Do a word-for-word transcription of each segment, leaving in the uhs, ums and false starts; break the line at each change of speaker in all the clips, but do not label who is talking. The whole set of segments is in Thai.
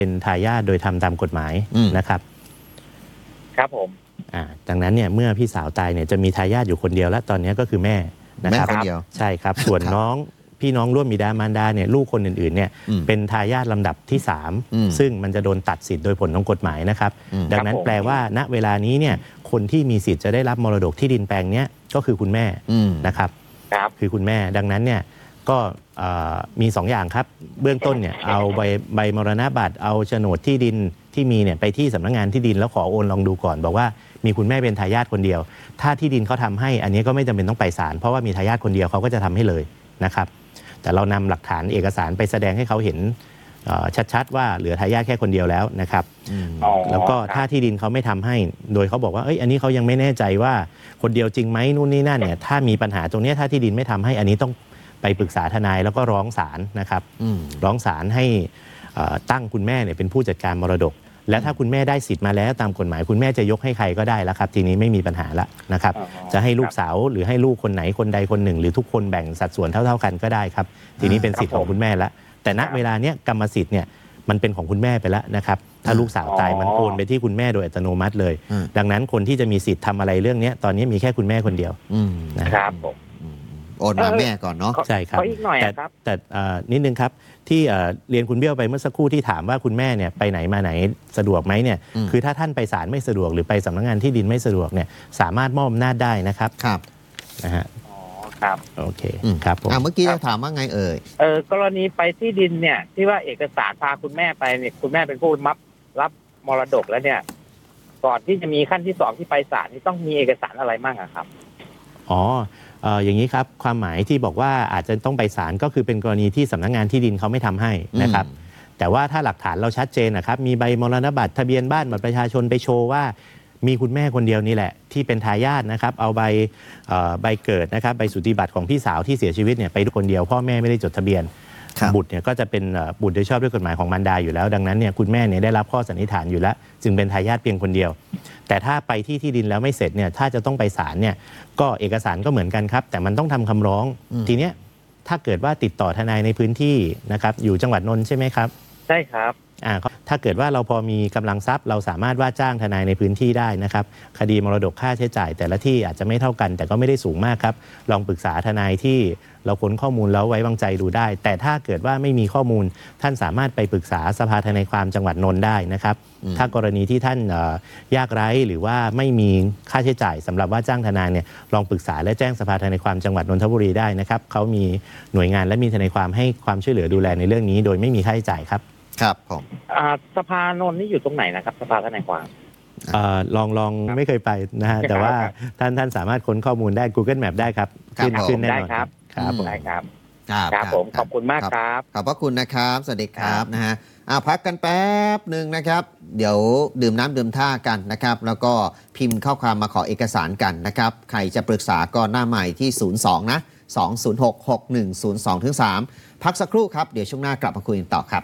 เป็นทายาทโดยทำตามกฎหมายนะครับ
ครับผม
อ่าดังนั้นเนี่ยเมื่อพี่สาวตายเนี่ยจะมีทายาทอยู่คนเดียวและตอนนี้ก็คือแม่นะครับ
แม่คนเดียว
ใช่ครับส่วนน้องพี่น้องร่วมบิดามารดาเนี่ยลูกคนอื่นๆเนี่ยเป็นทายาทลำดับที่สามซึ่งมันจะโดนตัดสิทธิ์โดยผลของกฎหมายนะครับดังนั้นแปลว่าณเวลานี้เนี่ยคนที่มีสิทธิ์จะได้รับมรดกที่ดินแปลงนี้ก็คือคุณแม่นะครับคือคุณแม่ดังนั้นเนี่ยก็มีสองอย่างครับเบื้องต้นเนี่ยเอาใบใบมรณบัตรเอาโฉนดที่ดินที่มีเนี่ยไปที่สำนักงานที่ดินแล้วขอโอนลองดูก่อนบอกว่ามีคุณแม่เป็นทายาทคนเดียวถ้าที่ดินเขาทำให้อันนี้ก็ไม่จำเป็นต้องไปศาลเพราะว่ามีทายาทคนเดียวเขาก็จะทำให้เลยนะครับแต่เรานำหลักฐานเอกสารไปแสดงให้เขาเห็นชัดๆว่าเหลือทายาทแค่คนเดียวแล้วนะครับแล้วก็ถ้าที่ดินเขาไม่ทำให้โดยเขาบอกว่าเอ้ยอันนี้เขายังไม่แน่ใจว่าคนเดียวจริงไหมนู่นนี่นั่นเนี่ยถ้ามีปัญหาตรงนี้ถ้าที่ดินไม่ทำให้อันนี้ต้องไปปรึกษาทนายแล้วก็ร้องศาลนะครับร้องศาลให้ตั้งคุณแม่เนี่ยเป็นผู้จัดการมรดกและถ้าคุณแม่ได้สิทธิ์มาแล้วตามกฎหมายคุณแม่จะยกให้ใครก็ได้แล้วครับทีนี้ไม่มีปัญหาละนะครับจะให้ลูกสาวหรือให้ลูกคนไหนคนใดคนหนึ่งหรือทุกคนแบ่งสัดส่วนเท่าๆกันก็ได้ครับทีนี้เป็นสิทธิ์ของคุณแม่ละแต่ณเวลาเนี้ยกรรมสิทธิ์เนี่ยมันเป็นของคุณแม่ไปแล้วนะครับถ้าลูกสาวตายมันโอนไปที่คุณแม่โดยอัตโนมัติเลยดังนั้นคนที่จะมีสิทธิ์ทำอะไรเรื่องนี้ตอนนี้มีแค่คุณแม่คนเดียว
นะครับผม
โอนมาแม่ก่อนเนาะ
ใช่ครับแต่แต่นิดนึงครับที่เรียนคุณเบี้ยวไปเมื่อสักครู่ที่ถามว่าคุณแม่เนี่ยไปไหนมาไหนสะดวกไหมเนี่ยคือถ้าท่านไปศาลไม่สะดวกหรือไปสำนักงานที่ดินไม่สะดวกเนี่ยสามารถมอบอำนาจได้นะครับ
ครับ
นะฮะ
อ๋อครับ
โอเคครับผม
เมื่อกี้จะถามว่าไงเอ่ย
เออกรณีไปที่ดินเนี่ยที่ว่าเอกสารพาคุณแม่ไปเนี่ยคุณแม่เป็นผู้รับรับมรดกแล้วเนี่ยก่อนที่จะมีขั้นที่สองที่ไปศาลนี่ต้องมีเอกสารอะไรบ้างครับ
อ๋ออย่างนี้ครับความหมายที่บอกว่าอาจจะต้องไปศาลก็คือเป็นกรณีที่สำนักงานที่ดินเขาไม่ทำให้นะครับแต่ว่าถ้าหลักฐานเราชัดเจนนะครับมีใบมรณบัตรทะเบียนบ้านบัตรประชาชนไปโชว์ว่ามีคุณแม่คนเดียวนี่แหละที่เป็นทายาทนะครับเอาใบใบเกิดนะครับใบสุติบัตรของพี่สาวที่เสียชีวิตเนี่ยไปคนเดียวพ่อแม่ไม่ได้จดทะเบียนบุตรเนี่ยก็จะเป็นบุตรโดยชอบด้วยกฎหมายของมารดาอยู่แล้วดังนั้นเนี่ยคุณแม่เนี่ยได้รับข้อสันนิษฐานอยู่แล้วจึงเป็นทายาทเพียงคนเดียวแต่ถ้าไปที่ที่ดินแล้วไม่เสร็จเนี่ยถ้าจะต้องไปศาลเนี่ยก็เอกสารก็เหมือนกันครับแต่มันต้องทำคำร้องทีเนี้ยถ้าเกิดว่าติดต่อทนายในพื้นที่นะครับอยู่จังหวัดนนท์ใช่ไหมครับ
ใช่ครับ
อ่าถ้าเกิดว่าเราพอมีกำลังทรัพย์เราสามารถว่าจ้างทนายในพื้นที่ได้นะครับคดีมรดกค่าใช้จ่ายแต่ละที่อาจจะไม่เท่ากันแต่ก็ไม่ได้สูงมากครับลองปรึกษาทนายที่เราค้นข้อมูลแล้วไว้วางใจดูได้แต่ถ้าเกิดว่าไม่มีข้อมูลท่านสามารถไปปรึกษาสภาทนายความจังหวัดนนท์ได้นะครับถ้ากรณีที่ท่านยากไร้หรือว่าไม่มีค่าใช้จ่ายสำหรับว่าจ้างทนายเนี่ยลองปรึกษาและแจ้งสภาทนายความจังหวัดนนทบุรีได้นะครับเขามีหน่วยงานและมีทนายความให้ความช่วยเหลือดูแลในเรื่องนี้โดยไม่มีค่าใช้จ่ายครับ
ครับผม
สภานนท์นี่อยู่ตรงไหนนะครับสภาทนายความ
ลองลองไม่เคยไปนะฮะแต่ว่าท่านท่านสามารถค้นข้อมูลได้ Google Map ได้ครับขึ้นขึ้นแน่นอน
ครับ
ครับ
ได้ครับครับผมขอบคุณมากครับ
ขอบพระคุณนะครับสวัสดีครับนะฮะพักกันแป๊บหนึ่งนะครับเดี๋ยวดื่มน้ำดื่มท่ากันนะครับแล้วก็พิมพ์ข้อความมาขอเอกสารกันนะครับใครจะปรึกษาก็หน้าใหม่ที่ศูนย์สองนะสอง ศูนย์ หก หก หนึ่ง ศูนย์ สอง สามพักสักครู่ครับเดี๋ยวช่วงหน้ากลับมาคุยกันต่อครับ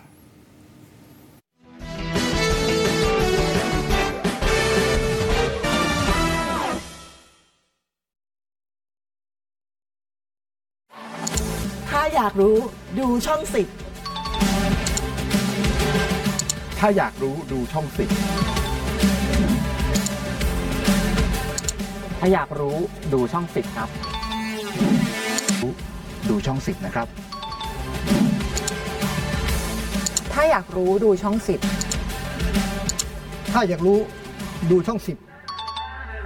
ถ้าอยากรู้ดูช่องสิบ
ถ้าอยากรู้ดูช่องสิบ
ถ้าอยากรู้ดูช่องสิบครับ
ดูช่องสิบนะครับ
ถ้าอยากรู้ดูช่องสิบ
ถ้าอยากรู้ดูช่องสิบ